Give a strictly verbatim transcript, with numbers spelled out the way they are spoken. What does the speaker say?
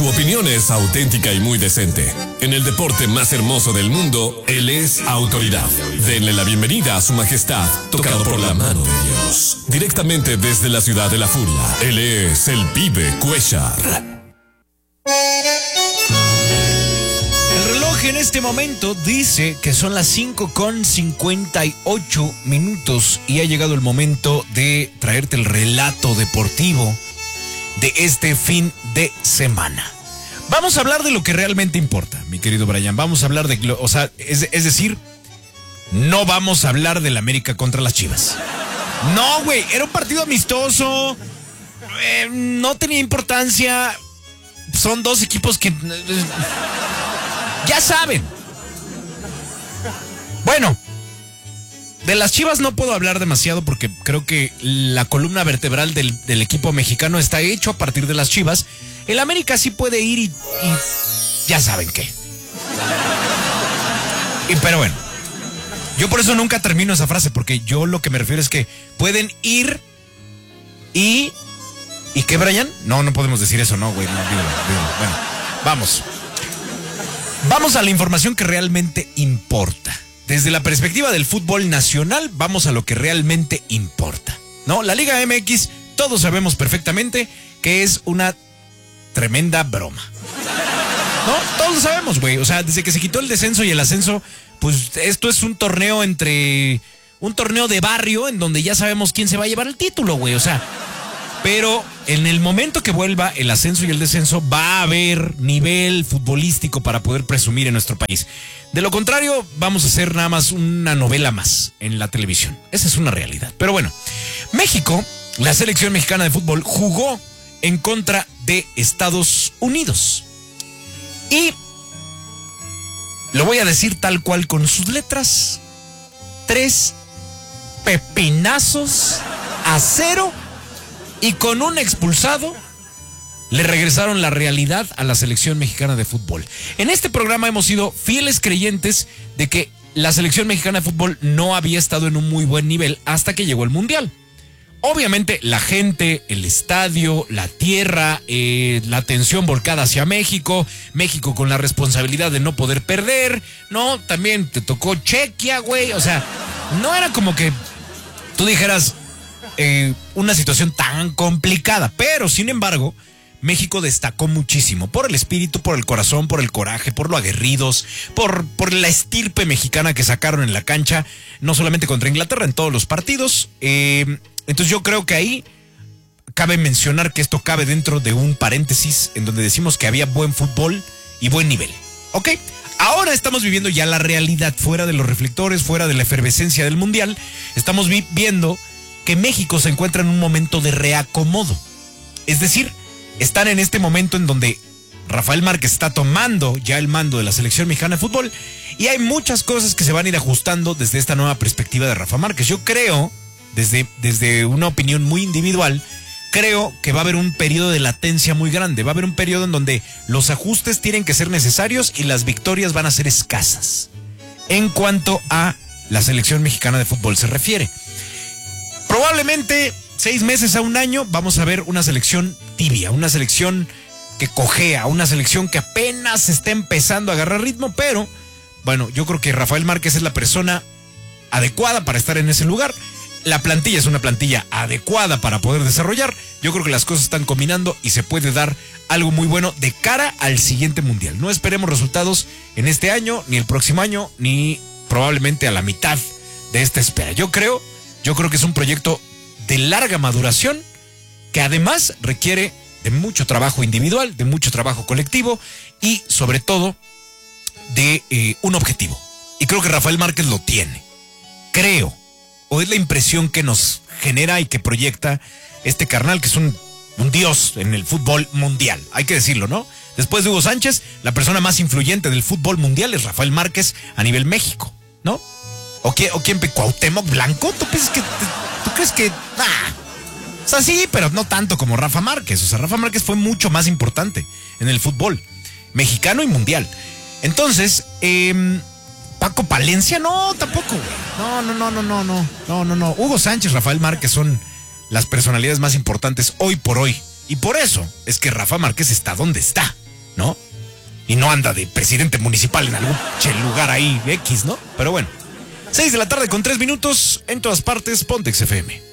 Su opinión es auténtica y muy decente. En el deporte más hermoso del mundo, él es autoridad. Denle la bienvenida a su majestad, tocado por la mano de Dios. Directamente desde la ciudad de la furia, él es el Pibe Cuellar. El reloj en este momento dice que son las cinco con cincuenta y ocho minutos y ha llegado el momento de traerte el relato deportivo de este fin de semana. Vamos a hablar de lo que realmente importa, mi querido Brian. Vamos a hablar de, o sea, es, es decir, no vamos a hablar del América contra las Chivas. No, güey, era un partido amistoso, eh, no tenía importancia. Son dos equipos que... Eh, ya saben. Bueno, de las Chivas no puedo hablar demasiado porque creo que la columna vertebral del, del equipo mexicano está hecho a partir de las Chivas. El América sí puede ir y, y ya saben qué. Y, pero bueno, yo por eso nunca termino esa frase, porque yo lo que me refiero es que pueden ir y... ¿Y qué, Brian? No, no podemos decir eso, no, güey, no, dígalo, dígalo. Bueno, vamos. Vamos a la información que realmente importa. Desde la perspectiva del fútbol nacional, vamos a lo que realmente importa, ¿no? La Liga M X, todos sabemos perfectamente que es una tremenda broma, ¿no? Todos lo sabemos, güey. O sea, desde que se quitó el descenso y el ascenso, pues esto es un torneo entre... Un torneo de barrio en donde ya sabemos quién se va a llevar el título, güey. O sea, pero en el momento que vuelva el ascenso y el descenso, va a haber nivel futbolístico para poder presumir en nuestro país. De lo contrario, vamos a hacer nada más una novela más en la televisión. Esa es una realidad. Pero bueno, México, la selección mexicana de fútbol, jugó en contra de Estados Unidos. Y lo voy a decir tal cual con sus letras. Tres pepinazos a cero y con un expulsado le regresaron la realidad a la selección mexicana de fútbol. En este programa hemos sido fieles creyentes de que la selección mexicana de fútbol no había estado en un muy buen nivel hasta que llegó el Mundial. Obviamente la gente, el estadio, la tierra, eh, la atención volcada hacia México, México con la responsabilidad de no poder perder, ¿no? También te tocó Chequia, güey, o sea, no era como que tú dijeras eh, una situación tan complicada, pero sin embargo, México destacó muchísimo por el espíritu, por el corazón, por el coraje, por lo aguerridos, por, por la estirpe mexicana que sacaron en la cancha, no solamente contra Inglaterra, en todos los partidos. Eh, entonces yo creo que ahí cabe mencionar que esto cabe dentro de un paréntesis en donde decimos que había buen fútbol y buen nivel. ¿Ok? Ahora estamos viviendo ya la realidad, fuera de los reflectores, fuera de la efervescencia del Mundial. Estamos vi- viendo que México se encuentra en un momento de reacomodo. Es decir, están en este momento en donde Rafael Márquez está tomando ya el mando de la selección mexicana de fútbol y hay muchas cosas que se van a ir ajustando desde esta nueva perspectiva de Rafa Márquez. Yo creo, desde, desde una opinión muy individual, creo que va a haber un periodo de latencia muy grande. Va a haber un periodo en donde los ajustes tienen que ser necesarios y las victorias van a ser escasas. En cuanto a la selección mexicana de fútbol se refiere, probablemente seis meses a un año vamos a ver una selección tibia, una selección que cojea, una selección que apenas está empezando a agarrar ritmo, pero bueno, yo creo que Rafael Márquez es la persona adecuada para estar en ese lugar. La plantilla es una plantilla adecuada para poder desarrollar. Yo creo que las cosas están combinando y se puede dar algo muy bueno de cara al siguiente mundial. No esperemos resultados en este año, ni el próximo año, ni probablemente a la mitad de esta espera. Yo creo, yo creo que es un proyecto de larga maduración que además requiere de mucho trabajo individual, de mucho trabajo colectivo y sobre todo de eh, un objetivo. Y creo que Rafael Márquez lo tiene. Creo, o es la impresión que nos genera y que proyecta este carnal que es un, un dios en el fútbol mundial. Hay que decirlo, ¿no? Después de Hugo Sánchez, la persona más influyente del fútbol mundial es Rafael Márquez a nivel México, ¿no? ¿O quién, o quién Cuauhtémoc Blanco? ¿Tú piensas que... ¿Tú crees que...? Ah, o sea, sí, pero no tanto como Rafa Márquez. O sea, Rafa Márquez fue mucho más importante en el fútbol mexicano y mundial. Entonces, eh, Paco Palencia, no, tampoco, güey. No, no, no, no, no, no, no, no, no. Hugo Sánchez, Rafael Márquez son las personalidades más importantes hoy por hoy. Y por eso es que Rafa Márquez está donde está. ¿no? Y no anda de presidente municipal en algún che lugar ahí X, ¿no? Pero bueno, seis de la tarde con tres minutos, en todas partes, Pontex F M.